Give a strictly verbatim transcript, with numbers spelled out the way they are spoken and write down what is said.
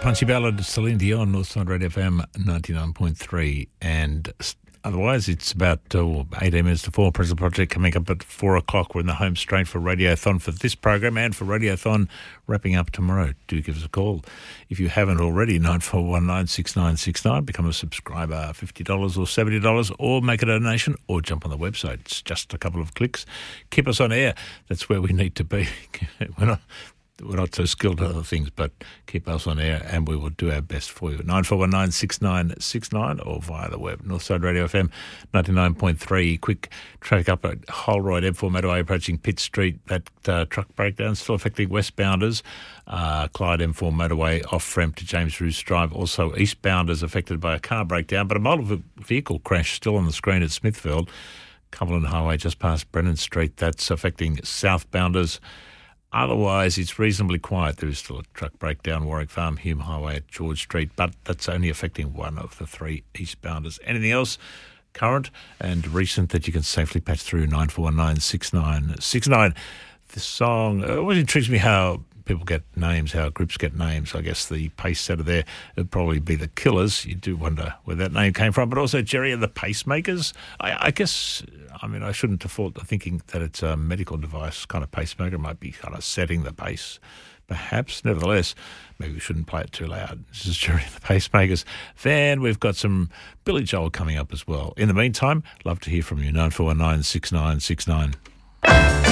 Punchy Ballad, Celine Dion, Northside Radio F M ninety-nine point three. And otherwise, it's about oh, eighteen minutes to four. Present Project coming up at four o'clock. We're in the home straight for Radiothon for this program and for Radiothon wrapping up tomorrow. Do give us a call. If you haven't already, nine four one nine six nine six nine. Become a subscriber, fifty dollars or seventy dollars, or make a donation, or jump on the website. It's just a couple of clicks. Keep us on air. That's where we need to be. We're not... We're not so skilled at other things, but keep us on air and we will do our best for you. nine four one nine six nine six nine or via the web. Northside Radio F M ninety-nine point three. Quick traffic up at Holroyd M four motorway approaching Pitt Street. That uh, truck breakdown still affecting westbounders. Uh, Clyde M four motorway off ramp to James Roos Drive. Also eastbounders affected by a car breakdown, but a motor vehicle crash still on the screen at Smithfield. Cumberland Highway just past Brennan Street. That's affecting southbounders. Otherwise, it's reasonably quiet. There is still a truck breakdown, Warwick Farm, Hume Highway at George Street, but that's only affecting one of the three eastbounders. Anything else current and recent that you can safely patch through? nine four one nine six nine six nine. The song, it always intrigues me how people get names, how groups get names. I guess the pace setter there would probably be the Killers. You do wonder where that name came from. But also Jerry and the Pacemakers. I, I guess, I mean, I shouldn't default to thinking that it's a medical device kind of pacemaker. It might be kind of setting the pace, perhaps. Nevertheless, maybe we shouldn't play it too loud. This is Jerry and the Pacemakers. Then we've got some Billy Joel coming up as well. In the meantime, love to hear from you. nine four one nine six nine six nine.